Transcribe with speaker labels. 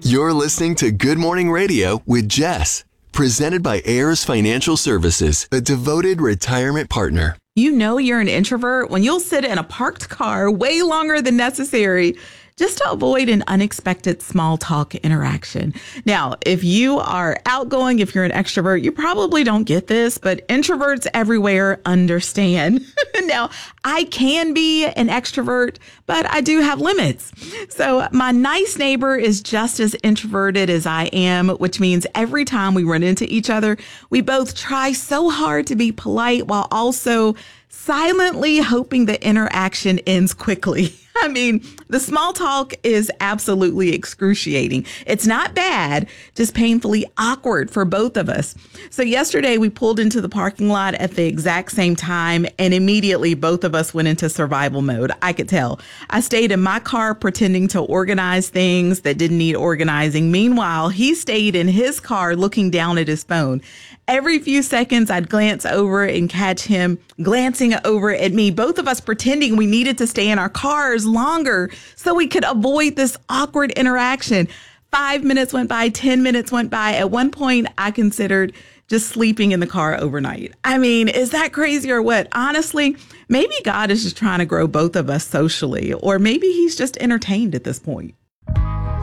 Speaker 1: You're listening to Good Morning Radio with Jess, presented by Ayers Financial Services, a devoted retirement partner.
Speaker 2: You know you're an introvert when you'll sit in a parked car way longer than necessary just to avoid an unexpected small talk interaction. Now, if you are outgoing, if you're an extrovert, you probably don't get this, but introverts everywhere understand. Now, I can be an extrovert, but I do have limits. So my nice neighbor is just as introverted as I am, which means every time we run into each other, we both try so hard to be polite while also silently hoping the interaction ends quickly. I mean, the small talk is absolutely excruciating. It's not bad, just painfully awkward for both of us. So yesterday we pulled into the parking lot at the exact same time, and immediately both of us went into survival mode. I could tell. I stayed in my car pretending to organize things that didn't need organizing. Meanwhile, he stayed in his car looking down at his phone. Every few seconds, I'd glance over and catch him glancing over at me, both of us pretending we needed to stay in our cars longer so we could avoid this awkward interaction. 5 minutes went by, 10 minutes went by. At one point, I considered just sleeping in the car overnight. I mean, is that crazy or what? Honestly, maybe God is just trying to grow both of us socially, or maybe he's just entertained at this point.